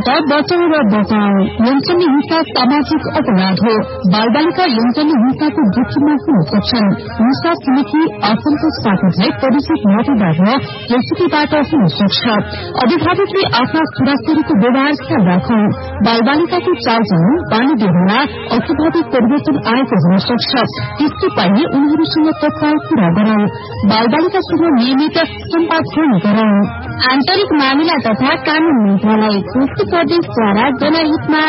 हिंसाबाट बचाउ र बचाउ। यौन हिंसा सामाजिक अपराध हो। बालबालिका यौन हिंसाको जोखिममा हुन सक्छन्। हिंसा समिति असन्तोषबाट भए प्रदूषित मतदान र रेसिपीबाट हुन सक्छ। अभिभावकले आफ्ना छोराछोरीको व्यवहार ख्याल राखौं। बालबालिकाको चालचलन बानी व्यवहारमा अस्वाभाविक परिवर्तन आएको हुन सक्छ। त्यसको पाइने उनीहरूसँग तत्काल कुरा गरौं। बालबालिकासँग नियमित सम्वाद गरौं। आन्तरिक मामिला तथा कानून मन्त्रालय कोशी प्रदेशद्वारा जनहितमा